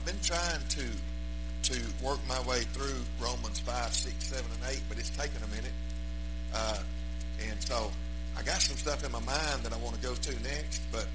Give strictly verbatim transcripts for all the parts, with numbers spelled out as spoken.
I've been trying to to work my way through Romans five, six, seven, and eight, but it's taken a minute. Uh, and so I got some stuff in my mind that I want to go to next, but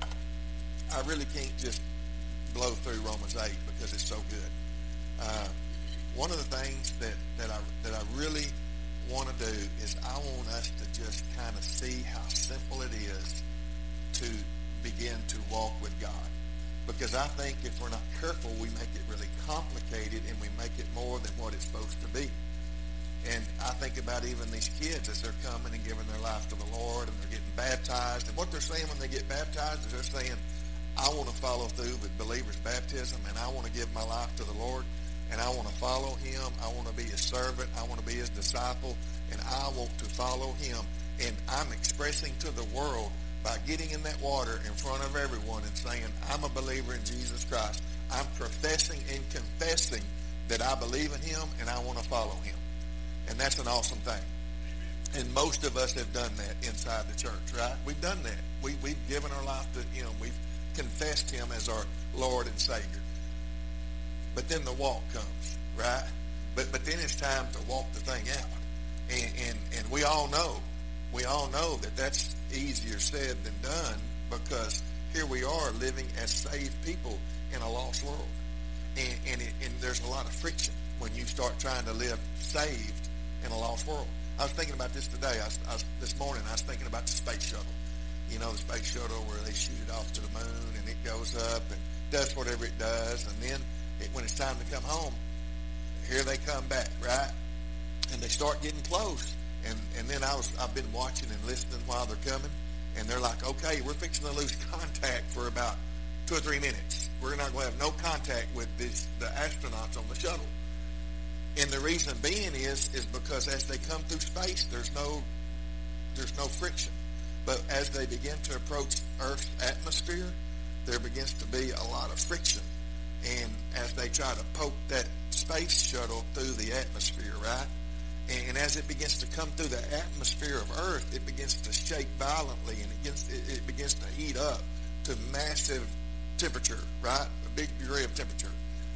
I really can't just blow through Romans eight because it's so good. Uh, one of the things that, that I that I really want to do is I want us to just kind of see how simple it is to begin to walk with God. Because I think if we're not careful, we make it really complicated and we make it more than what it's supposed to be. And I think about even these kids as they're coming and giving their life to the Lord and they're getting baptized. And what they're saying when they get baptized is they're saying, I want to follow through with believers' baptism and I want to give my life to the Lord and I want to follow him. I want to be his servant. I want to be his disciple and I want to follow him. And I'm expressing to the world by getting in that water in front of everyone and saying, I'm a believer in Jesus Christ. I'm professing and confessing that I believe in him and I want to follow him. And that's an awesome thing. And most of us have done that inside the church, right? We've done that. We, we've given our life to him. We've confessed him as our Lord and Savior. But then the walk comes, right? But but then it's time to walk the thing out. And, and, and we all know, we all know that that's easier said than done because here we are living as saved people in a lost world. And, and, it, and there's a lot of friction when you start trying to live saved in a lost world. I was thinking about this today. I was, I was, this morning I was thinking about the space shuttle. You know, the space shuttle where they shoot it off to the moon and it goes up and does whatever it does. And then it, when it's time to come home, here they come back, right? And they start getting close. And and then I was, I've been watching and listening while they're coming. And they're like, okay, we're fixing to lose contact for about two or three minutes. We're not going to have no contact with this, the astronauts on the shuttle. And the reason being is is because as they come through space, there's no there's no friction. But as they begin to approach Earth's atmosphere, there begins to be a lot of friction. And as they try to poke that space shuttle through the atmosphere, right? And, and as it begins to come through the atmosphere of Earth, it begins to shake violently, and it, gets, it, it begins to heat up to massive temperature, right? A big degree of temperature.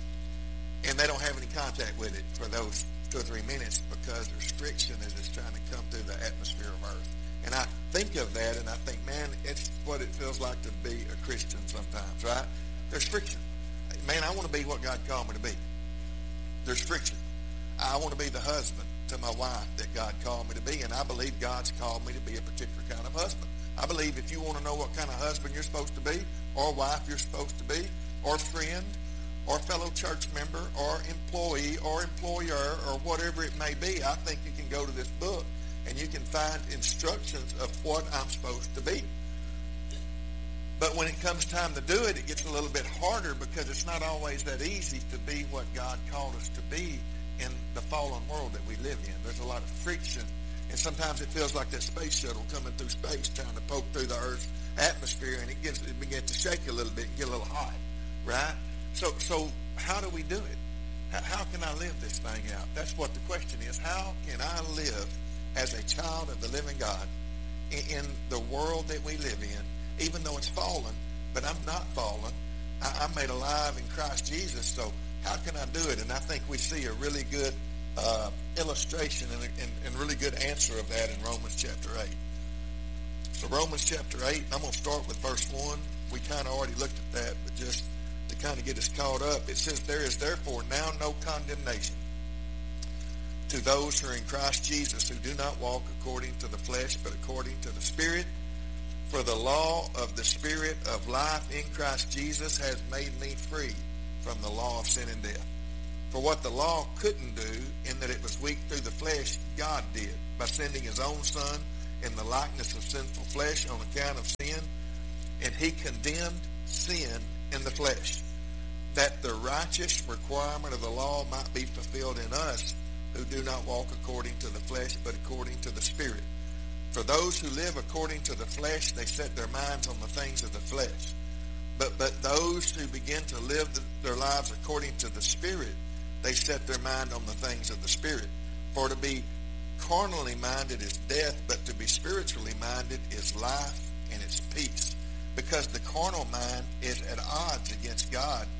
And they don't have any contact with it for those two or three minutes because there's friction as it's trying to come through the atmosphere of Earth. And I think of that and I think, man, it's what it feels like to be a Christian sometimes, right? There's friction. Man, I want to be what God called me to be. There's friction. I want to be the husband to my wife that God called me to be, and I believe God's called me to be a particular kind of husband. I believe if you want to know what kind of husband you're supposed to be, or wife you're supposed to be, or friend, or fellow church member, or employee, or employer, or whatever it may be, I think you can go to this book and you can find instructions of what I'm supposed to be. But when it comes time to do it, it gets a little bit harder because it's not always that easy to be what God called us to be in the fallen world that we live in. There's a lot of friction, and sometimes it feels like that space shuttle coming through space trying to poke through the Earth's atmosphere, and it gets it begins to shake a little bit and get a little hot, right? So, so how do we do it? How, how can I live this thing out? That's what the question is. How can I live as a child of the living God in, in the world that we live in, even though it's fallen, but I'm not fallen. I, I'm made alive in Christ Jesus, so how can I do it? And I think we see a really good uh, illustration and, and, and really good answer of that in Romans chapter eight. So Romans chapter eight, I'm going to start with verse one. We kind of already looked at that, but just to kind of get us caught up, it says, there is therefore now no condemnation to those who are in Christ Jesus, who do not walk according to the flesh, but according to the Spirit. For the law of the Spirit of life in Christ Jesus has made me free from the law of sin and death. For what the law couldn't do, in that it was weak through the flesh, God did, by sending his own Son in the likeness of sinful flesh on account of sin, and he condemned sin in the flesh, that the righteous requirement of the law might be fulfilled in us, who do not walk according to the flesh, but according to the Spirit. For those who live according to the flesh, they set their minds on the things of the flesh. But but those who begin to live the, their lives according to the Spirit, they set their mind on the things of the Spirit. For to be carnally minded is death, but to be spiritually minded is life and it's peace. Because the carnal mind is at odds against God,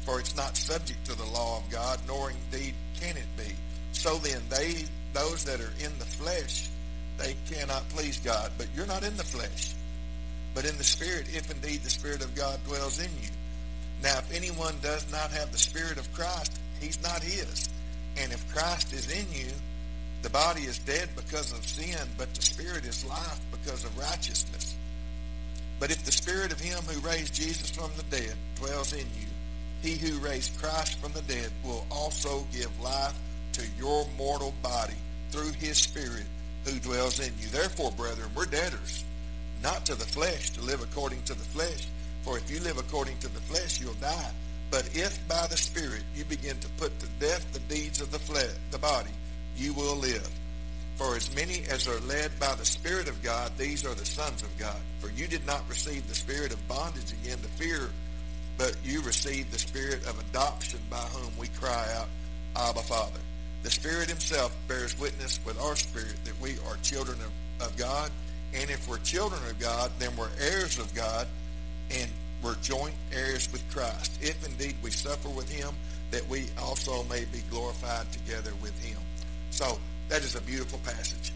for it's not subject to the law of God, nor indeed can it be. So then, they, those that are in the flesh, they cannot please God. But you're not in the flesh, but in the Spirit, if indeed the Spirit of God dwells in you. Now, if anyone does not have the Spirit of Christ, he's not his. And if Christ is in you, the body is dead because of sin, but the Spirit is life because of righteousness. But if the Spirit of him who raised Jesus from the dead dwells in you, he who raised Christ from the dead will also give life to your mortal body through his Spirit who dwells in you. Therefore, brethren, we're debtors, not to the flesh, to live according to the flesh. For if you live according to the flesh, you'll die. But if by the Spirit you begin to put to death the deeds of the flesh, the body, you will live. For as many as are led by the Spirit of God, these are the sons of God. For you did not receive the spirit of bondage again to fear, but you received the Spirit of adoption, by whom we cry out, Abba, Father. The Spirit himself bears witness with our spirit that we are children of, of God. And if we're children of God, then we're heirs of God, and we're joint heirs with Christ, if indeed we suffer with him, that we also may be glorified together with him. So that is a beautiful passage.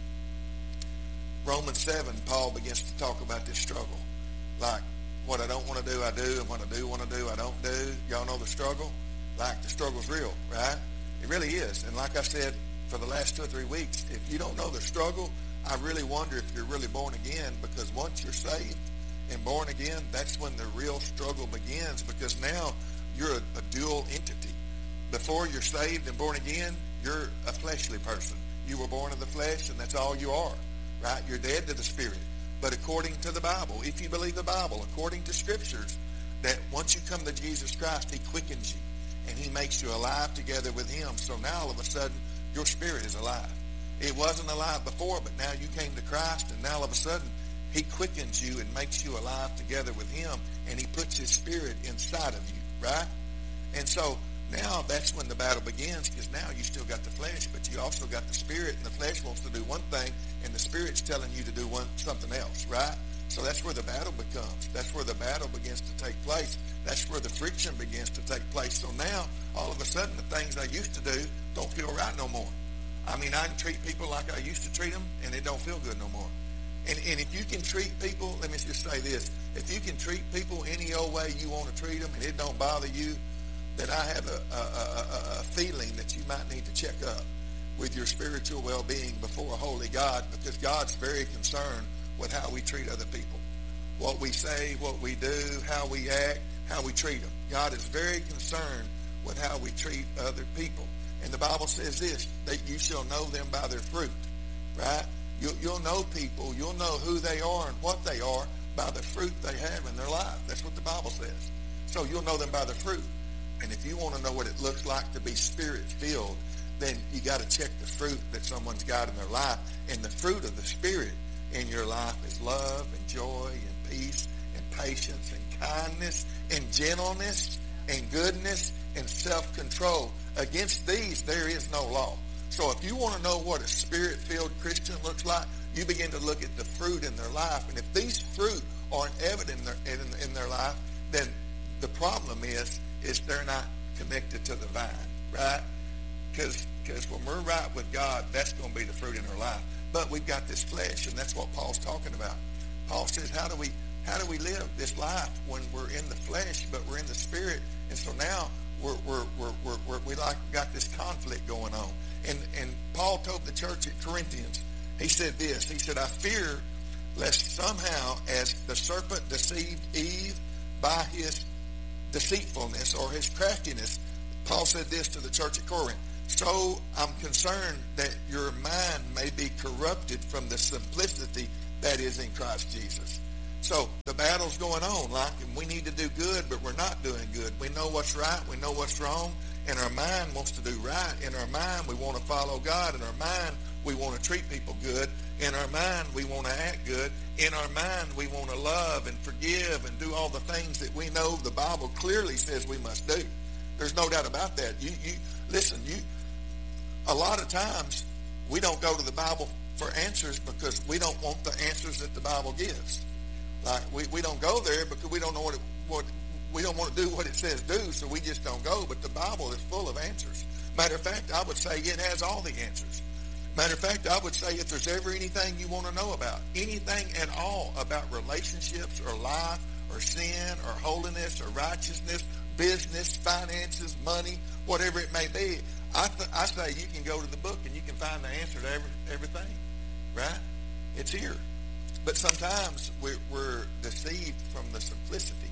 Romans seven, Paul begins to talk about this struggle. Like, what I don't want to do, I do, and what I do want to do, I don't do. Y'all know the struggle? Like, the struggle's real, right? It really is. And like I said, for the last two or three weeks, if you don't know the struggle, I really wonder if you're really born again, because once you're saved and born again, that's when the real struggle begins, because now you're a, a dual entity. Before you're saved and born again, you're a fleshly person. You were born of the flesh, and that's all you are, right? You're dead to the Spirit. But according to the Bible, if you believe the Bible, according to Scriptures, that once you come to Jesus Christ, he quickens you, and he makes you alive together with him. So now all of a sudden, your spirit is alive. It wasn't alive before, but now you came to Christ, and now all of a sudden, he quickens you and makes you alive together with him, and he puts his Spirit inside of you, right? And so now that's when the battle begins, because now you still got the flesh, but you also got the Spirit, and the flesh wants to do one thing, and the Spirit's telling you to do one something else, right? So that's where the battle becomes. That's where the battle begins to take place. That's where the friction begins to take place. So now, all of a sudden, the things I used to do don't feel right no more. I mean, I can treat people like I used to treat them, and it don't feel good no more. And, and if you can treat people, let me just say this, if you can treat people any old way you want to treat them, and it don't bother you, then I have a, a, a, a feeling that you might need to check up with your spiritual well-being before a holy God, because God's very concerned with how we treat other people. What we say, what we do, how we act, how we treat them. God is very concerned with how we treat other people. And the Bible says this, that you shall know them by their fruit, right? You'll, you'll know people, you'll know who they are and what they are by the fruit they have in their life. That's what the Bible says. So you'll know them by their fruit. And if you want to know what it looks like to be Spirit-filled, then you got to check the fruit that someone's got in their life. And the fruit of the Spirit in your life is love and joy and peace and patience and kindness and gentleness and goodness and self-control. Against these, there is no law. So if you want to know what a Spirit-filled Christian looks like, you begin to look at the fruit in their life. And if these fruit aren't evident in their, in, in their life, then the problem is, is they're not connected to the vine, right? Because because when we're right with God, that's going to be the fruit in our life. But we've got this flesh, and that's what Paul's talking about. Paul says, how do we how do we live this life when we're in the flesh, but we're in the Spirit? And so now we're we're we're we're, we're we like got this conflict going on. And and Paul told the church at Corinthians, he said this. He said, I fear lest somehow, as the serpent deceived Eve by his deceitfulness or his craftiness, Paul said this to the church at Corinth, so I'm concerned that your mind may be corrupted from the simplicity that is in Christ Jesus. So the battle's going on, like, and we need to do good, but we're not doing good. We know what's right, we know what's wrong, and our mind wants to do right. In our mind, we want to follow God. In our mind, we want to treat people good. In our mind, we want to act good. In our mind, we want to love and forgive and do all the things that we know the Bible clearly says we must do. There's no doubt about that. You, you listen, you, a lot of times, we don't go to the Bible for answers because we don't want the answers that the Bible gives. Like, we, we don't go there because we don't know what, it, what we don't want to do what it says do, so we just don't go. But the Bible is full of answers. Matter of fact, I would say it has all the answers. Matter of fact, I would say if there's ever anything you want to know about, anything at all about relationships or life or sin or holiness or righteousness, business, finances, money, whatever it may be, I, th- I say you can go to the book and you can find the answer to every, everything, right? It's here. But sometimes we're, we're deceived from the simplicity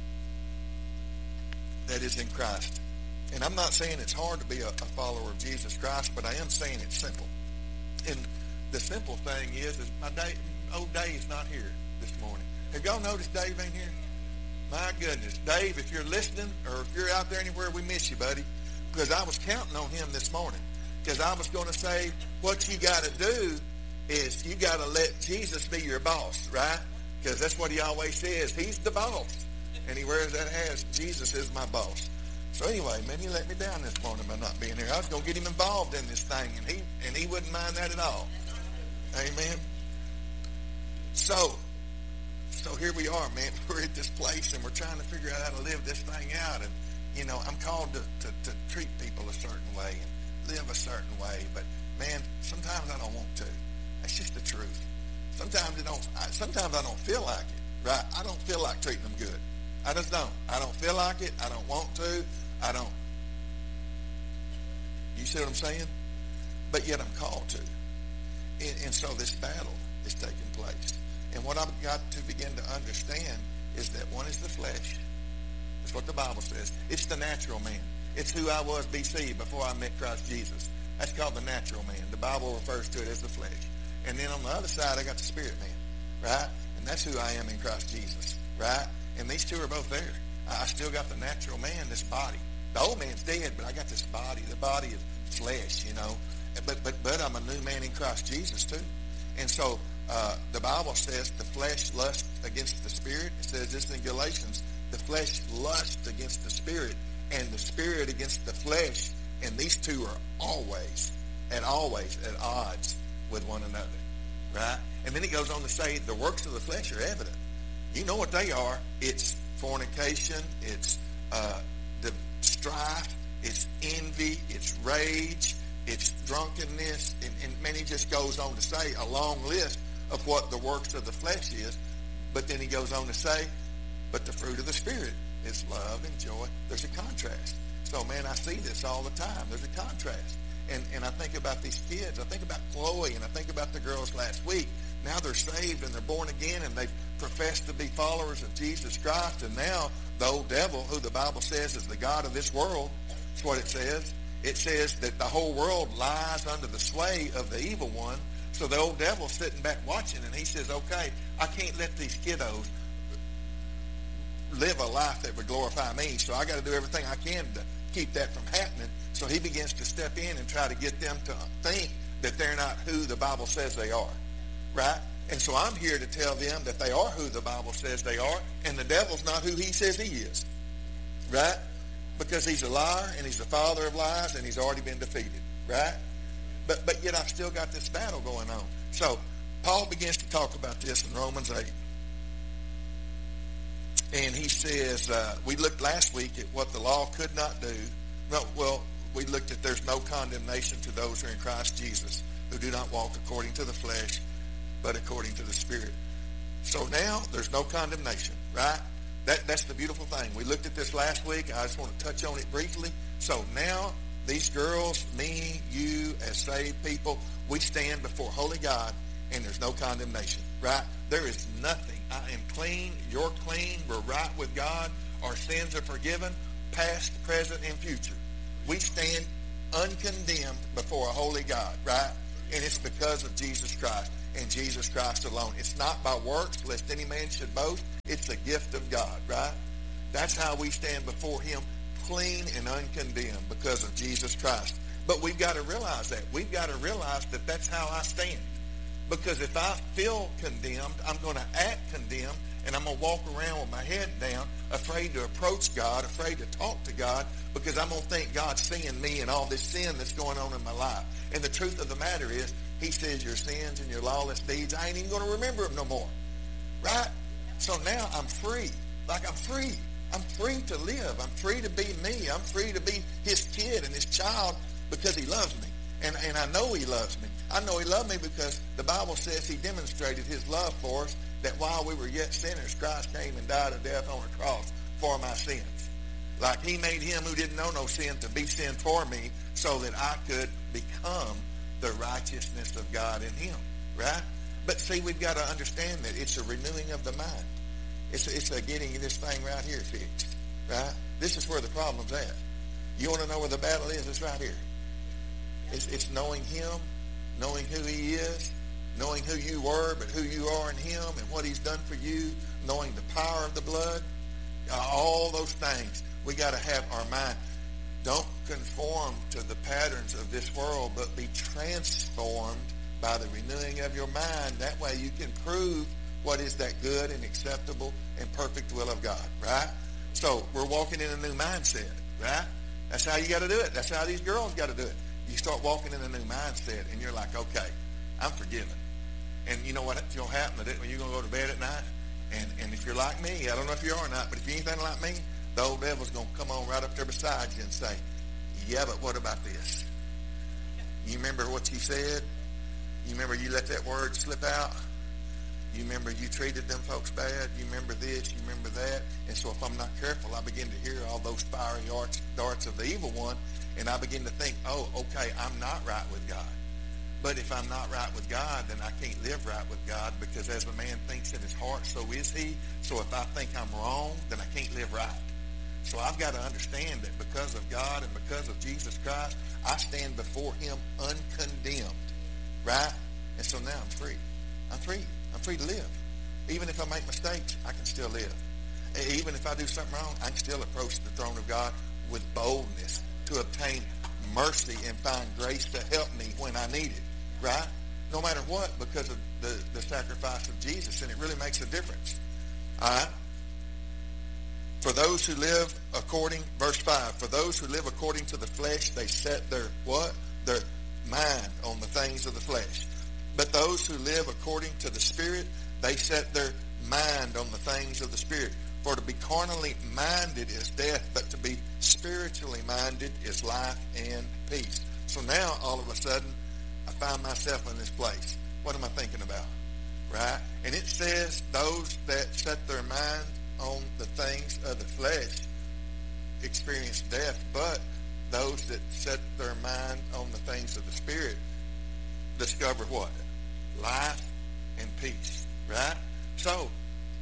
that is in Christ. And I'm not saying it's hard to be a, a follower of Jesus Christ, but I am saying it's simple. And the simple thing is, is my day, old Dave's not here this morning. Have y'all noticed Dave ain't here? My goodness. Dave, if you're listening or if you're out there anywhere, we miss you, buddy. Because I was counting on him this morning. Because I was going to say, what you got to do is you got to let Jesus be your boss, right? Because that's what he always says. He's the boss. And he wears that hat. Jesus is my boss. So anyway, man, he let me down this morning by not being here. I was going to get him involved in this thing, and he and he wouldn't mind that at all. Amen. So, so here we are, man. We're at this place, and we're trying to figure out how to live this thing out. And, you know, I'm called to, to, to treat people a certain way and live a certain way. But, man, sometimes I don't want to. That's just the truth. Sometimes it don't. I, sometimes I don't feel like it, right? I don't feel like treating them good. I just don't. I don't feel like it. I don't want to. I don't. You see what I'm saying? But yet I'm called to. And, and so this battle is taking place. And what I've got to begin to understand is that one is the flesh. That's what the Bible says. It's the natural man. It's who I was B C before I met Christ Jesus. That's called the natural man. The Bible refers to it as the flesh. And then on the other side, I got the spirit man, right? And that's who I am in Christ Jesus, right? And these two are both there. I still got the natural man, this body. The old man's dead, but I got this body. The body is flesh, you know. But but but I'm a new man in Christ Jesus too. And so uh, the Bible says the flesh lusts against the spirit. It says this in Galatians. The flesh lusts against the spirit, and the spirit against the flesh. And these two are always and always at odds with one another, right? And then he goes on to say the works of the flesh are evident. You know what they are. It's fornication. It's uh, the strife. It's envy. It's rage. It's drunkenness. And, and man, he just goes on to say a long list of what the works of the flesh is. But then he goes on to say, but the fruit of the Spirit is love and joy. There's a contrast. So, man, I see this all the time. There's a contrast. And, and I think about these kids. I think about Chloe, and I think about the girls last week. Now they're saved and they're born again, and they've professed to be followers of Jesus Christ. And now the old devil, who the Bible says is the god of this world, that's what it says. It says that the whole world lies under the sway of the evil one. So the old devil's sitting back watching, and he says, okay, I can't let these kiddos live a life that would glorify me, so I got to do everything I can to keep that from happening. So he begins to step in and try to get them to think that they're not who the Bible says they are. Right? And so I'm here to tell them that they are who the Bible says they are, and the devil's not who he says he is. Right? Because he's a liar, and he's the father of lies, and he's already been defeated. Right? But but yet I've still got this battle going on. So Paul begins to talk about this in Romans eight. And he says, uh, we looked last week at what the law could not do. No, well, we looked at there's no condemnation to those who are in Christ Jesus, who do not walk according to the flesh, but according to the Spirit. So now there's no condemnation, right? That, that's the beautiful thing. We looked at this last week. I just want to touch on it briefly. So now these girls, me, you, as saved people, we stand before holy God, and there's no condemnation, right? There is nothing. I am clean. You're clean. We're right with God. Our sins are forgiven, past, present, and future. We stand uncondemned before a holy God, right? And it's because of Jesus Christ and Jesus Christ alone. It's not by works, lest any man should boast. It's the gift of God, right? That's how we stand before him, clean and uncondemned because of Jesus Christ. But we've got to realize that. We've got to realize that that's how I stand. Because if I feel condemned, I'm going to act condemned, and I'm going to walk around with my head down, afraid to approach God, afraid to talk to God, because I'm going to think God's seeing me and all this sin that's going on in my life. And the truth of the matter is, he says your sins and your lawless deeds, I ain't even going to remember them no more. Right? So now I'm free. Like I'm free. I'm free to live. I'm free to be me. I'm free to be his kid and his child because he loves me. And, and I know he loves me. I know he loved me because the Bible says he demonstrated his love for us, that while we were yet sinners, Christ came and died a death on a cross for my sins. Like he made him who didn't know no sin to be sin for me so that I could become the righteousness of God in him, right? But see, we've got to understand that it's a renewing of the mind. It's a, it's a getting this thing right here fixed, right? This is where the problem's at. You want to know where the battle is? It's right here. It's, it's knowing him, knowing who he is, knowing who you were, but who you are in him and what he's done for you, knowing the power of the blood, uh, all those things. We got to have our mind. Don't conform to the patterns of this world, but be transformed by the renewing of your mind. That way you can prove what is that good and acceptable and perfect will of God, right? So we're walking in a new mindset, right? That's how you got to do it. That's how these girls got to do it. You start walking in a new mindset, and you're like, okay, I'm forgiven. And you know what's going to happen when you're going to go to bed at night? And, and if you're like me, I don't know if you are or not, but if you're anything like me, the old devil's going to come on right up there beside you and say, yeah, but what about this? You remember what you said? You remember you let that word slip out? You remember you treated them folks bad? You remember this? You remember that? And so if I'm not careful, I begin to hear all those fiery darts, darts of the evil one, and I begin to think, oh, okay, I'm not right with God. But if I'm not right with God, then I can't live right with God, because as a man thinks in his heart, so is he. So if I think I'm wrong, then I can't live right. So I've got to understand that because of God and because of Jesus Christ, I stand before him uncondemned, right? And so now I'm free. I'm free. I'm free to live. Even if I make mistakes, I can still live. Even if I do something wrong, I can still approach the throne of God with boldness to obtain mercy and find grace to help me when I need it, right? No matter what, because of the, the sacrifice of Jesus, and it really makes a difference, all right? For those who live according, verse five, for those who live according to the flesh, they set their, what? Their mind on the things of the flesh. But those who live according to the Spirit, they set their mind on the things of the Spirit. For to be carnally minded is death, but to be spiritually minded is life and peace. So now, all of a sudden, I find myself in this place. What am I thinking about? Right? And it says those that set their mind on the things of the flesh experience death, but those that set their mind on the things of the Spirit discover what? Life and peace, right? So,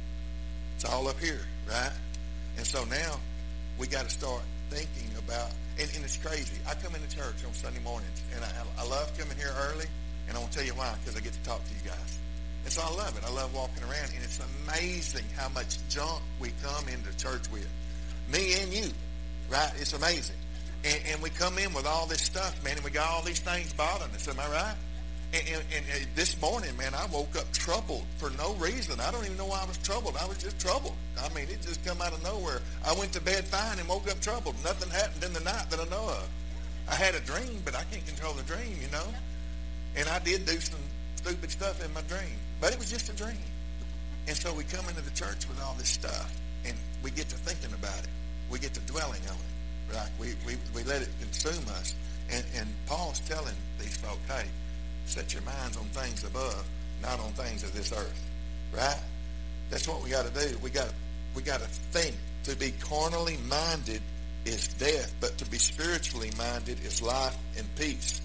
it's all up here, right? And so now, we got to start thinking about, and, and it's crazy. I come into church on Sunday mornings, and I, I love coming here early, and I want to tell you why, because I get to talk to you guys. And so I love it. I love walking around, and it's amazing how much junk we come into church with. Me and you, right? It's amazing. And, and we come in with all this stuff, man, and we got all these things bothering us. Am I right? And, and, and, and this morning, man, I woke up troubled for no reason. I don't even know why I was troubled. I was just troubled. I mean, it just come out of nowhere. I went to bed fine and woke up troubled. Nothing happened in the night that I know of. I had a dream, but I can't control the dream, you know. And I did do some stupid stuff in my dream. But it was just a dream. And so we come into the church with all this stuff, and we get to thinking about it. We get to dwelling on it, right? We we, we let it consume us. And, and Paul's telling these folk, hey, set your minds on things above, not on things of this earth, right? That's what we got to do. We got we got to think. To be carnally minded is death, but to be spiritually minded is life and peace.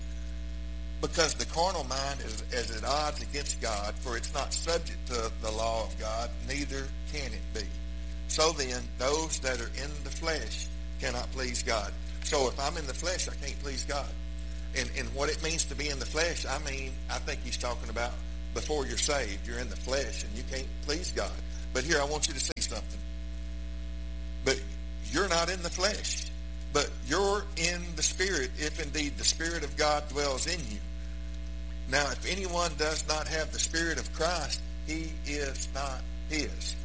Because the carnal mind is, is at odds against God, for it's not subject to the law of God, neither can it be. So then, those that are in the flesh cannot please God. So if I'm in the flesh, I can't please God. And, and what it means to be in the flesh, I mean, I think he's talking about before you're saved, you're in the flesh and you can't please God. But here, I want you to see something. But you're not in the flesh, but you're in the Spirit, if indeed the Spirit of God dwells in you. Now, if anyone does not have the Spirit of Christ, he is not his.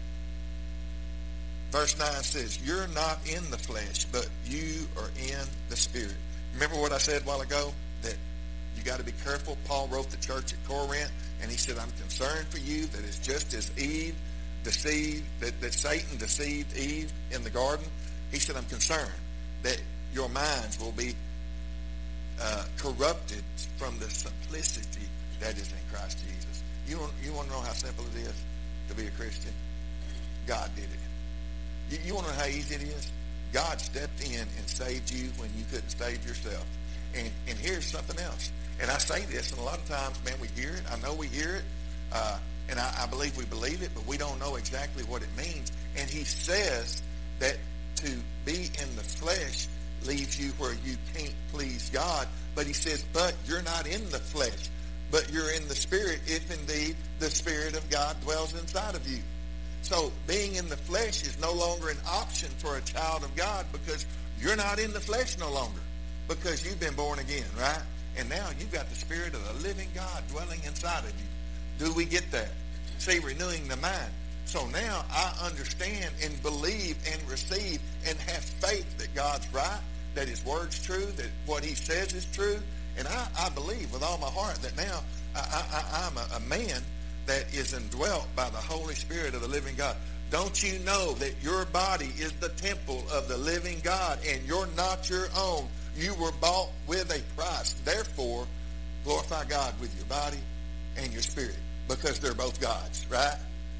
Verse nine says, you're not in the flesh, but you are in the Spirit. Remember what I said a while ago? That you got to be careful. Paul wrote the church at Corinth, and he said, I'm concerned for you that it's just as Eve deceived, that, that Satan deceived Eve in the garden, he said, I'm concerned that your minds will be uh, corrupted from the simplicity that is in Christ Jesus. You want, you want to know how simple it is to be a Christian? God did it. You, you want to know how easy it is? God stepped in and saved you when you couldn't save yourself. And, and here's something else. And I say this, and a lot of times, man, we hear it. I know we hear it. Uh, and I, I believe we believe it, but we don't know exactly what it means. And he says that to be in the flesh leaves you where you can't please God. But he says, but you're not in the flesh, but you're in the Spirit, if indeed the Spirit of God dwells inside of you. So being in the flesh is no longer an option for a child of God, because you're not in the flesh no longer, because you've been born again, right? And now you've got the Spirit of the living God dwelling inside of you. Do we get that? See, renewing the mind. So now I understand and believe and receive and have faith that God's right, that his word's true, that what he says is true. And I, I believe with all my heart that now I, I, I'm a, a man that is indwelt by the Holy Spirit of the living God. Don't you know that your body is the temple of the living God, and you're not your own? You were bought with a price. Therefore, glorify God with your body and your spirit, because they're both God's, right?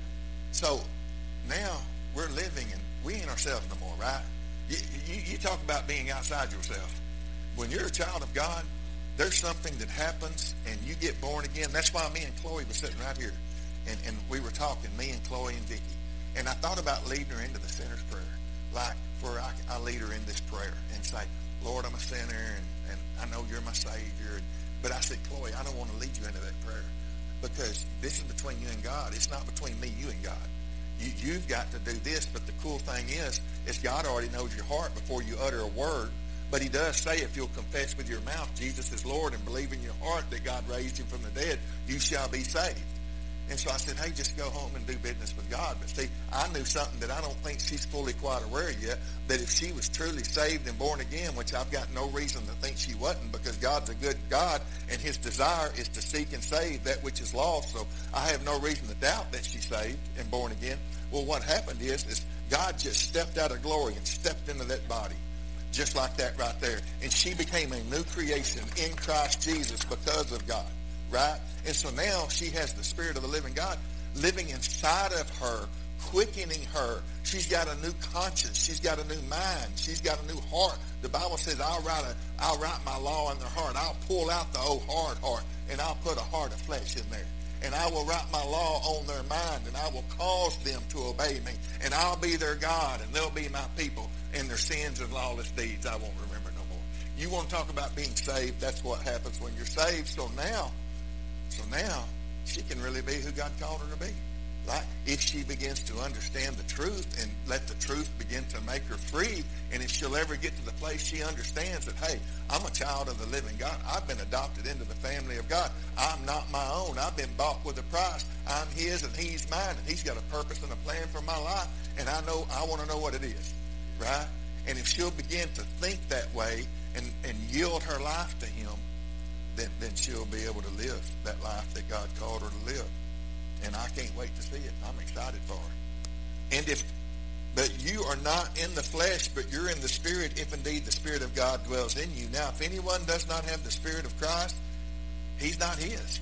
So now we're living, and we ain't ourselves no more, right? You, you, you talk about being outside yourself. When you're a child of God, there's something that happens, and you get born again. That's why me and Chloe were sitting right here, and, and we were talking, me and Chloe and Vicky. And I thought about leading her into the sinner's prayer, like where I, I lead her in this prayer and say, Lord, I'm a sinner, and, and I know you're my Savior. And, but I said, Chloe, I don't want to lead you into that prayer, because this is between you and God. It's not between me, you, and God. You, you've got to do this, but the cool thing is, is God already knows your heart before you utter a word. But he does say, if you'll confess with your mouth Jesus is Lord and believe in your heart that God raised him from the dead, you shall be saved. And so I said, hey, just go home and do business with God. But see, I knew something that I don't think she's fully quite aware yet, that if she was truly saved and born again, which I've got no reason to think she wasn't, because God's a good God, and his desire is to seek and save that which is lost. So I have no reason to doubt that she's saved and born again. Well, what happened is, is God just stepped out of glory and stepped into that body, just like that right there. And she became a new creation in Christ Jesus because of God, right? And so now she has the Spirit of the living God living inside of her, quickening her. She's got a new conscience. She's got a new mind. She's got a new heart. The Bible says, I'll write, a, I'll write my law in their heart. I'll pull out the old hard heart, and I'll put a heart of flesh in there. And I will write my law on their mind, and I will cause them to obey me. And I'll be their God, and they'll be my people. And their sins and lawless deeds I won't remember no more. You want to talk about being saved? That's what happens when you're saved. So now, so now, she can really be who God called her to be. Like, if she begins to understand the truth and let the truth begin to make her free, and if she'll ever get to the place she understands that, hey, I'm a child of the living God. I've been adopted into the family of God. I'm not my own. I've been bought with a price. I'm his and he's mine, and he's got a purpose and a plan for my life, and I know I want to know what it is, right? And if she'll begin to think that way and, and yield her life to him, then, then she'll be able to live that life that God called her to live. And I can't wait to see it. I'm excited for her. And if, but you are not in the flesh, but you're in the Spirit, if indeed the Spirit of God dwells in you. Now, if anyone does not have the Spirit of Christ, he's not his.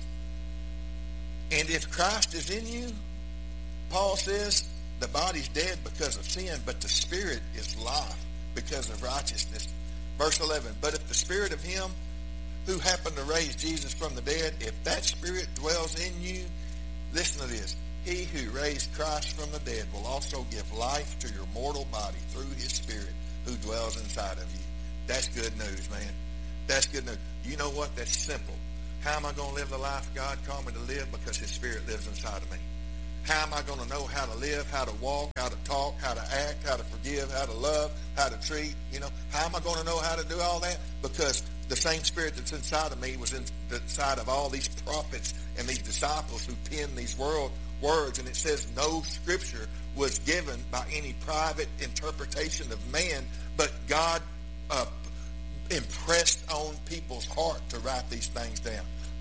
And if Christ is in you, Paul says, the body's dead because of sin, but the Spirit is life because of righteousness. Verse eleven, but if the Spirit of him who happened to raise Jesus from the dead, if that Spirit dwells in you, listen to this. He who raised Christ from the dead will also give life to your mortal body through his Spirit who dwells inside of you. That's good news, man. That's good news. You know what? That's simple. How am I going to live the life God called me to live? Because his Spirit lives inside of me. How am I going to know how to live, how to walk, how to talk, how to act, how to forgive, how to love, how to treat? You know, how am I going to know how to do all that? Because the same Spirit that's inside of me was inside of all these prophets and these disciples who penned these world words. And it says no scripture was given by any private interpretation of man, but God uh, impressed on people's heart to write these things down.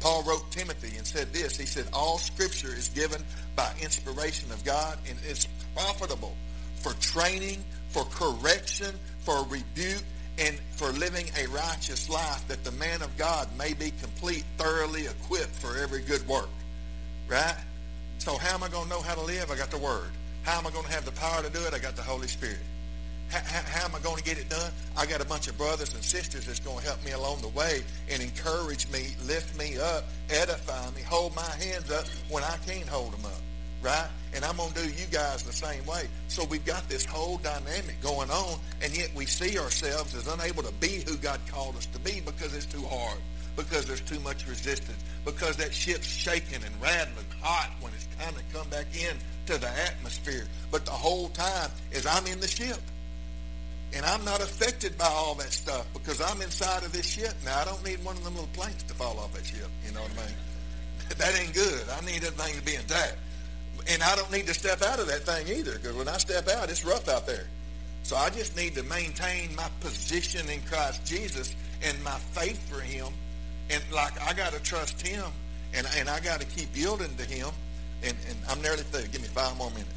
Paul wrote Timothy and said this. He said, all Scripture is given by inspiration of God and is profitable for training, for correction, for rebuke, and for living a righteous life, that the man of God may be complete, thoroughly equipped for every good work. Right? So how am I going to know how to live? I got the Word. How am I going to have the power to do it? I got the Holy Spirit. How, how, how am I going to get it done? I got a bunch of brothers and sisters that's going to help me along the way and encourage me, lift me up, edify me, hold my hands up when I can't hold them up, right? And I'm going to do you guys the same way. So we've got this whole dynamic going on, and yet we see ourselves as unable to be who God called us to be because it's too hard, because there's too much resistance, because that ship's shaking and rattling hot when it's time to come back in to the atmosphere. But the whole time is I'm in the ship. And I'm not affected by all that stuff because I'm inside of this ship. Now, I don't need one of them little planks to fall off that ship. You know what I mean? That ain't good. I need that thing to be intact. And I don't need to step out of that thing either, because when I step out, it's rough out there. So I just need to maintain my position in Christ Jesus and my faith for him. And like I got to trust him, and, and I got to keep yielding to him. And, and I'm nearly through. Give me five more minutes.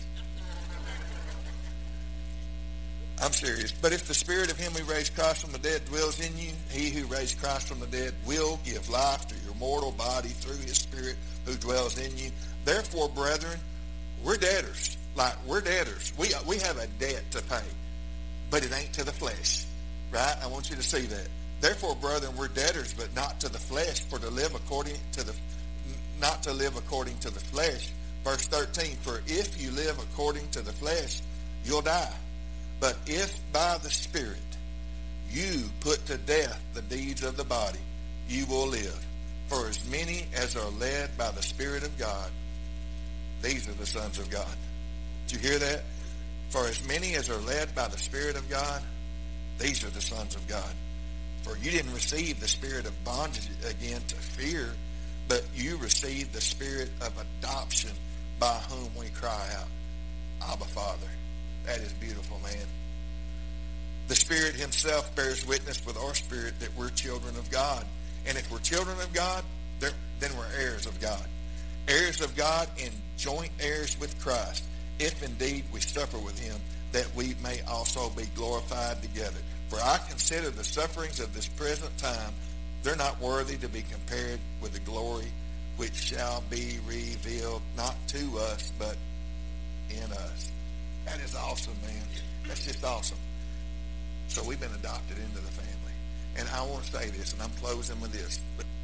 I'm serious. But if the Spirit of him who raised Christ from the dead dwells in you, he who raised Christ from the dead will give life to your mortal body through his Spirit who dwells in you. Therefore, brethren, we're debtors. Like, we're debtors. We, we have a debt to pay, but it ain't to the flesh, right? I want you to see that. Therefore, brethren, we're debtors, but not to the flesh, for to live according to the, not to live according to the flesh. Verse thirteen, for if you live according to the flesh, you'll die. But if by the Spirit you put to death the deeds of the body, you will live. For as many as are led by the Spirit of God, these are the sons of God. Did you hear that? For as many as are led by the Spirit of God, these are the sons of God. For you didn't receive the spirit of bondage again to fear, but you received the spirit of adoption, by whom we cry out, Abba, Father. That is beautiful, man. The Spirit himself bears witness with our spirit that we're children of God. And if we're children of God, then we're heirs of God. Heirs of God and joint heirs with Christ, if indeed we suffer with him, that we may also be glorified together. For I consider the sufferings of this present time, they're not worthy to be compared with the glory which shall be revealed, not to us, but in us. That is awesome, man. That's just awesome. So we've been adopted into the family. And I want to say this, and I'm closing with this, but